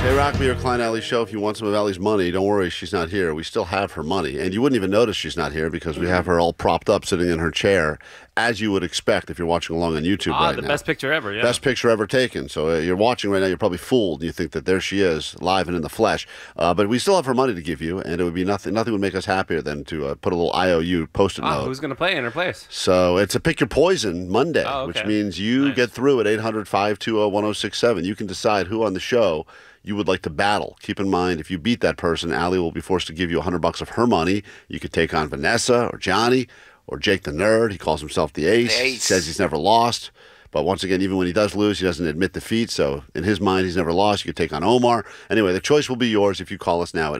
K-Rock, your Klein Alley Show. If you want some of Allie's money, don't worry, she's not here. We still have her money. And you wouldn't even notice she's not here because we have her all propped up sitting in her chair, as you would expect if you're watching along on YouTube right now. The best picture ever, yeah. Best picture ever taken. So you're watching right now, you're probably fooled. And you think that there she is, live and in the flesh. But we still have her money to give you, and it would be nothing would make us happier than to put a little IOU post-it note. Who's going to play in her place? So it's a Pick Your Poison Monday, which means you get through at 800-520-1067. You can decide who on the show you would like to battle. Keep in mind, if you beat that person, Allie will be forced to give you $100 of her money. You could take on Vanessa or Johnny or Jake the Nerd. He calls himself the Ace. He says he's never lost. But once again, even when he does lose, he doesn't admit defeat. So in his mind, he's never lost. You could take on Omar. Anyway, the choice will be yours if you call us now at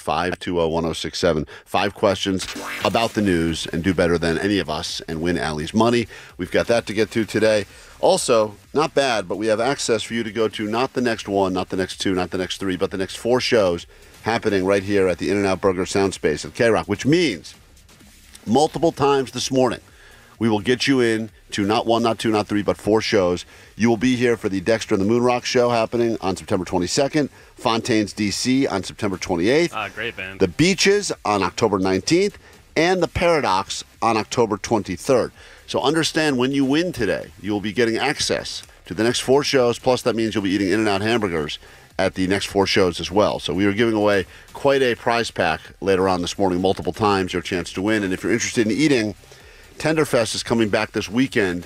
800-520-1067. 5 questions about the news and do better than any of us and win Allie's money. We've got that to get to today. Also, not bad, but we have access for you to go to not the next one, not the next 2, not the next 3, but the next 4 shows happening right here at the In-N-Out Burger Sound Space at K-Rock, which means multiple times this morning, we will get you in to not 1, not 2, not 3, but 4 shows. You will be here for the Dexter and the Moonrock show happening on September 22nd, Fontaines, D.C. on September 28th. Great band. The Beaches on October 19th, and the Paradox on October 23rd. So understand, when you win today, you will be getting access to the next 4 shows, plus that means you'll be eating In-N-Out hamburgers at the next 4 shows as well. So we are giving away quite a prize pack later on this morning, multiple times, your chance to win. And if you're interested in eating, Tenderfest is coming back this weekend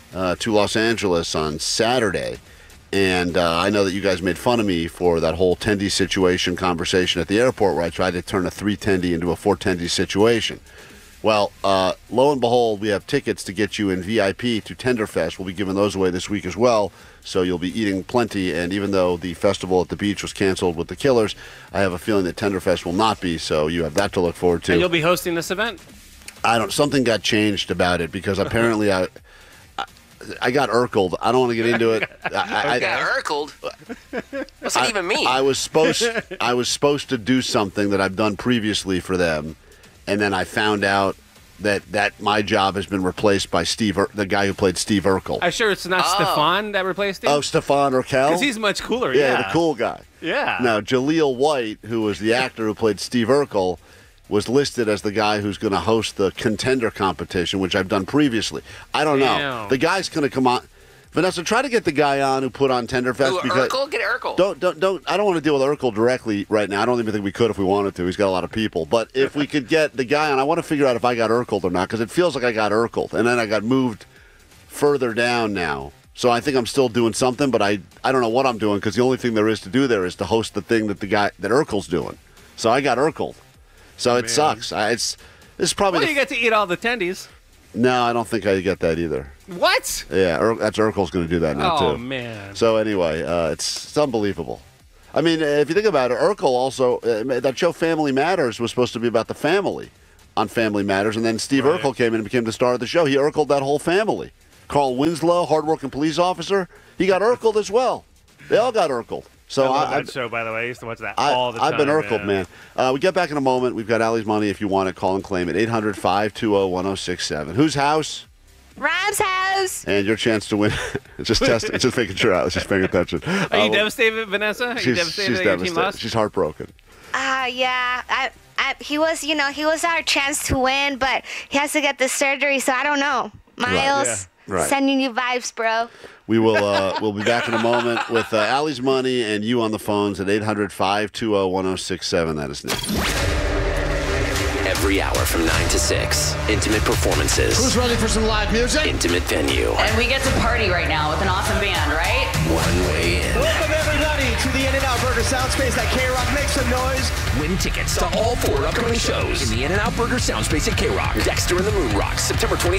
to Los Angeles on Saturday. And I know that you guys made fun of me for that whole tendy situation conversation at the airport where I tried to turn a 3 tendy into a 4 tendy situation. Well, lo and behold, we have tickets to get you in VIP to Tenderfest. We'll be giving those away this week as well, so you'll be eating plenty. And even though the festival at the beach was canceled with the Killers, I have a feeling that Tenderfest will not be, so you have that to look forward to. And you'll be hosting this event? Something got changed about it because apparently I got Urkeled. I don't want to get into it. I got Urkeled? What's that even mean? I was supposed to do something that I've done previously for them. And then I found out that my job has been replaced by the guy who played Steve Urkel. I'm sure it's not Stefan that replaced him? Oh, Stefan Urkel? Because he's much cooler, yeah. The cool guy. Yeah. Now, Jaleel White, who was the actor who played Steve Urkel, was listed as the guy who's going to host the contender competition, which I've done previously. I don't know. The guy's going to come on. Vanessa, try to get the guy on who put on Tenderfest. Urkel? Get Urkel. Don't. I don't want to deal with Urkel directly right now. I don't even think we could if we wanted to. He's got a lot of people. But if we could get the guy on, I want to figure out if I got Urkeled or not, because it feels like I got Urkeled. And then I got moved further down now. So I think I'm still doing something, but I don't know what I'm doing, because the only thing there is to do there is to host the thing that Urkel's doing. So I got Urkeled. So it sucks. This is probably. Well, you get to eat all the tendies. No, I don't think I get that either. What? Yeah, that's Urkel's going to do that now, too. Oh, man. So anyway, it's unbelievable. I mean, if you think about it, Urkel also, that show Family Matters was supposed to be about the family on Family Matters, and then Steve Urkel came in and became the star of the show. He Urkeled that whole family. Carl Winslow, hardworking police officer, he got Urkeled as well. They all got Urkeled. So I love that show, by the way. I used to watch that all the time. I've been Urkeled, man. We get back in a moment. We've got Allie's money if you want it. Call and claim it. 800-520-1067. Whose house? Rob's house. And your chance to win. Just making sure I was just paying attention. Are you devastated, Vanessa? Are you devastated that your team lost? She's heartbroken. Yeah. He was our chance to win, but he has to get the surgery, so I don't know. Miles, sending you vibes, bro. We will we'll be back in a moment with Allie's money and you on the phones at 800-520-1067. That is next. Every hour from 9 to 6, intimate performances. Who's ready for some live music? Intimate venue. And we get to party right now with an awesome band, right? One way in. Welcome everybody to the In-N-Out Burger Sound Space at K-Rock. Make some noise. Win tickets to all 4 upcoming shows in the In-N-Out Burger Sound Space at K-Rock. Dexter and the Moonrock, September 22nd.